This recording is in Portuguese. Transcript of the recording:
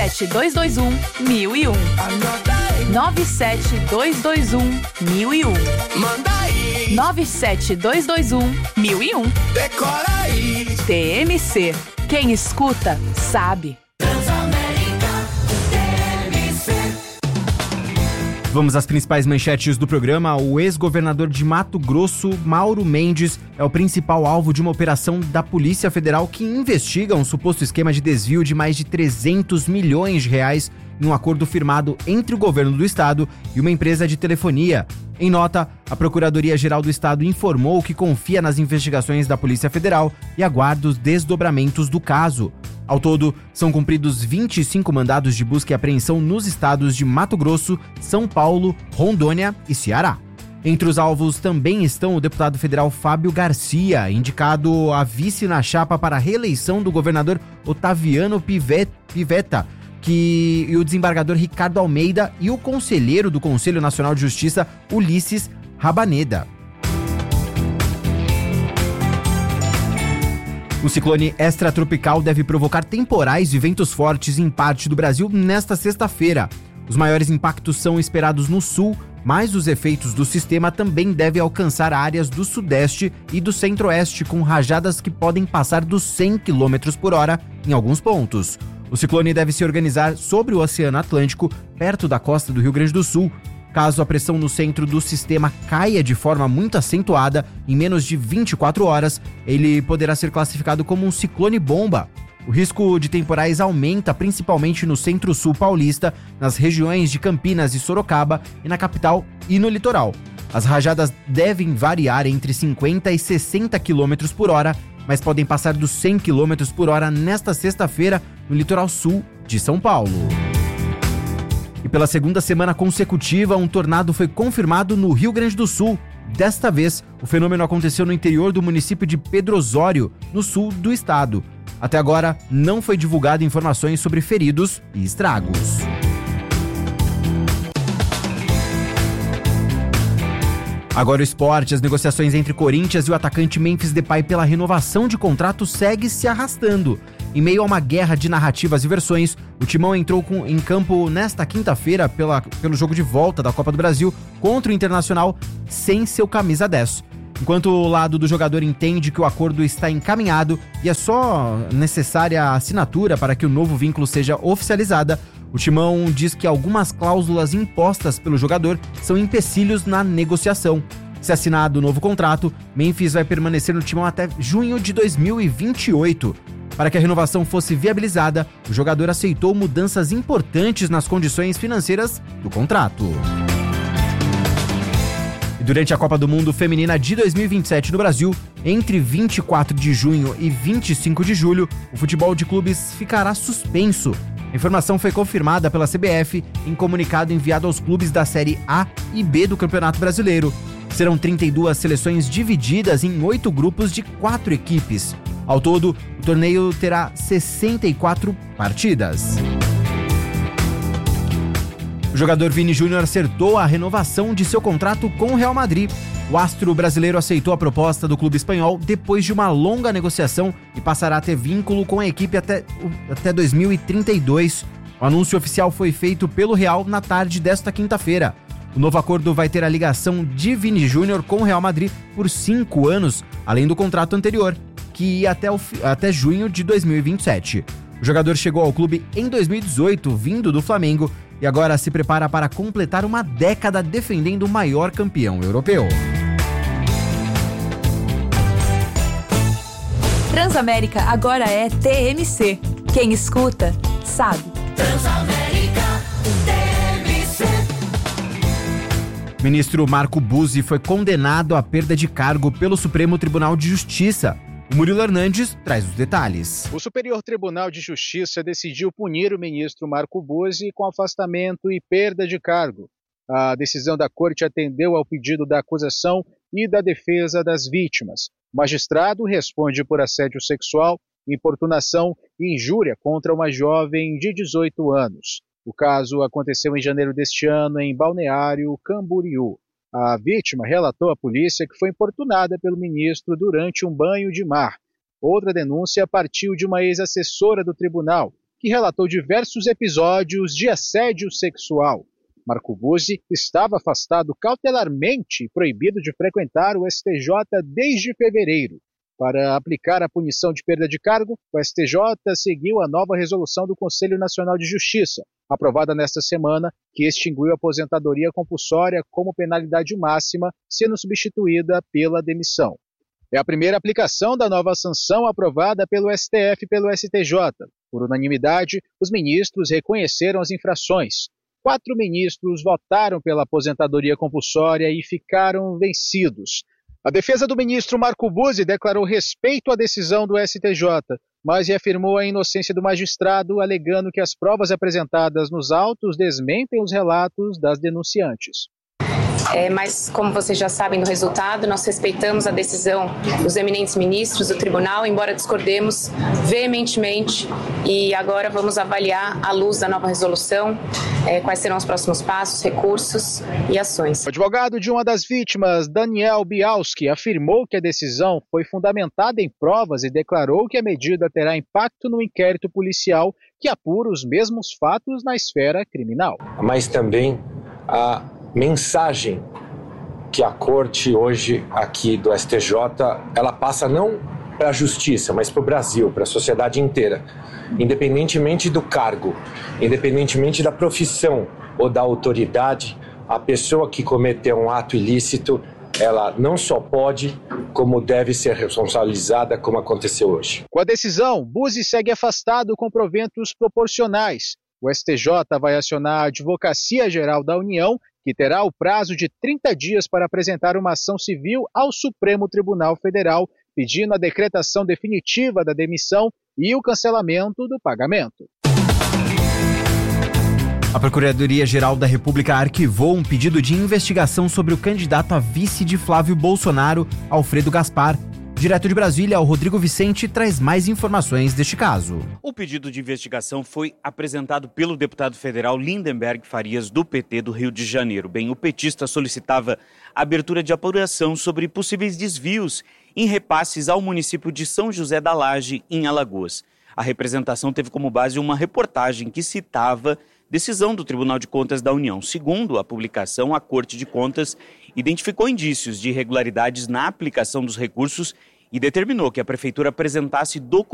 97221-1001. 97221-1001. Manda aí. 97221-1001. Decora aí. TMC. Quem escuta, sabe. Vamos às principais manchetes do programa. O ex-governador de Mato Grosso, Mauro Mendes, é o principal alvo de uma operação da Polícia Federal que investiga um suposto esquema de desvio de mais de 300 milhões de reais em um acordo firmado entre o governo do estado e uma empresa de telefonia. Em nota, a Procuradoria-Geral do Estado informou que confia nas investigações da Polícia Federal e aguarda os desdobramentos do caso. Ao todo, são cumpridos 25 mandados de busca e apreensão nos estados de Mato Grosso, São Paulo, Rondônia e Ceará. Entre os alvos também estão o deputado federal Fábio Garcia, indicado a vice na chapa para a reeleição do governador Otaviano Pivetta, e o desembargador Ricardo Almeida e o conselheiro do Conselho Nacional de Justiça, Ulisses Rabaneda. O ciclone extratropical deve provocar temporais e ventos fortes em parte do Brasil nesta sexta-feira. Os maiores impactos são esperados no sul, mas os efeitos do sistema também devem alcançar áreas do sudeste e do centro-oeste, com rajadas que podem passar dos 100 km por hora em alguns pontos. O ciclone deve se organizar sobre o Oceano Atlântico, perto da costa do Rio Grande do Sul. Caso a pressão no centro do sistema caia de forma muito acentuada, em menos de 24 horas, ele poderá ser classificado como um ciclone-bomba. O risco de temporais aumenta principalmente no centro-sul paulista, nas regiões de Campinas e Sorocaba e na capital e no litoral. As rajadas devem variar entre 50 e 60 km por hora, mas podem passar dos 100 km por hora nesta sexta-feira no litoral sul de São Paulo. E pela segunda semana consecutiva, um tornado foi confirmado no Rio Grande do Sul. Desta vez, o fenômeno aconteceu no interior do município de Pedro Osório, no sul do estado. Até agora, não foi divulgado informações sobre feridos e estragos. Agora o esporte, as negociações entre Corinthians e o atacante Memphis Depay pela renovação de contrato segue se arrastando. Em meio a uma guerra de narrativas e versões, o Timão entrou em campo nesta quinta-feira pelo jogo de volta da Copa do Brasil contra o Internacional sem seu camisa 10. Enquanto o lado do jogador entende que o acordo está encaminhado e é só necessária a assinatura para que o novo vínculo seja oficializada, o Timão diz que algumas cláusulas impostas pelo jogador são empecilhos na negociação. Se assinado o novo contrato, Memphis vai permanecer no Timão até junho de 2028. Para que a renovação fosse viabilizada, o jogador aceitou mudanças importantes nas condições financeiras do contrato. Durante a Copa do Mundo Feminina de 2027 no Brasil, entre 24 de junho e 25 de julho, o futebol de clubes ficará suspenso. A informação foi confirmada pela CBF em comunicado enviado aos clubes da Série A e B do Campeonato Brasileiro. Serão 32 seleções divididas em 8 grupos de 4 equipes. Ao todo, o torneio terá 64 partidas. O jogador Vini Júnior acertou a renovação de seu contrato com o Real Madrid. O astro brasileiro aceitou a proposta do clube espanhol depois de uma longa negociação e passará a ter vínculo com a equipe até 2032. O anúncio oficial foi feito pelo Real na tarde desta quinta-feira. O novo acordo vai ter a ligação de Vini Júnior com o Real Madrid por 5 anos, além do contrato anterior, que ia até junho de 2027. O jogador chegou ao clube em 2018, vindo do Flamengo, e agora se prepara para completar uma década defendendo o maior campeão europeu. Transamérica agora é TMC. Quem escuta, sabe. Transamérica TMC. Ministro Marco Buzzi foi condenado à perda de cargo pelo Supremo Tribunal de Justiça. O Murilo Hernandes traz os detalhes. O Superior Tribunal de Justiça decidiu punir o ministro Marco Buzzi com afastamento e perda de cargo. A decisão da Corte atendeu ao pedido da acusação e da defesa das vítimas. O magistrado responde por assédio sexual, importunação e injúria contra uma jovem de 18 anos. O caso aconteceu em janeiro deste ano em Balneário Camboriú. A vítima relatou à polícia que foi importunada pelo ministro durante um banho de mar. Outra denúncia partiu de uma ex-assessora do tribunal, que que relatou diversos episódios de assédio sexual. Marco Buzzi estava afastado cautelarmente e proibido de frequentar o STJ desde fevereiro. Para aplicar a punição de perda de cargo, o STJ seguiu a nova resolução do Conselho Nacional de Justiça, aprovada nesta semana, que extinguiu a aposentadoria compulsória como penalidade máxima, sendo substituída pela demissão. É a primeira aplicação da nova sanção aprovada pelo STF e pelo STJ. Por unanimidade, os ministros reconheceram as infrações. 4 ministros votaram pela aposentadoria compulsória e ficaram vencidos. A defesa do ministro Marco Buzzi declarou respeito à decisão do STJ, mas reafirmou a inocência do magistrado, alegando que as provas apresentadas nos autos desmentem os relatos das denunciantes. Mas, como vocês já sabem do resultado, nós respeitamos a decisão dos eminentes ministros do tribunal, embora discordemos veementemente, e agora vamos avaliar, à luz da nova resolução, quais serão os próximos passos, recursos e ações. O advogado de uma das vítimas, Daniel Bialski, afirmou que a decisão foi fundamentada em provas e declarou que a medida terá impacto no inquérito policial que apura os mesmos fatos na esfera criminal. Mas também a mensagem que a corte hoje aqui do STJ, ela passa não para a justiça, mas para o Brasil, para a sociedade inteira. Independentemente do cargo, independentemente da profissão ou da autoridade, a pessoa que cometeu um ato ilícito, ela não só pode, como deve ser responsabilizada, como aconteceu hoje. Com a decisão, Buzzi segue afastado com proventos proporcionais. O STJ vai acionar a Advocacia Geral da União, que terá o prazo de 30 dias para apresentar uma ação civil ao Supremo Tribunal Federal, pedindo a decretação definitiva da demissão e o cancelamento do pagamento. A Procuradoria-Geral da República arquivou um pedido de investigação sobre o candidato a vice de Flávio Bolsonaro, Alfredo Gaspar. Direto de Brasília, o Rodrigo Vicente traz mais informações deste caso. O pedido de investigação foi apresentado pelo deputado federal Lindenberg Farias, do PT do Rio de Janeiro. O petista solicitava a abertura de apuração sobre possíveis desvios em repasses ao município de São José da Laje, em Alagoas. A representação teve como base uma reportagem que citava decisão do Tribunal de Contas da União. Segundo a publicação, a Corte de Contas identificou indícios de irregularidades na aplicação dos recursos e determinou que a Prefeitura apresentasse documentos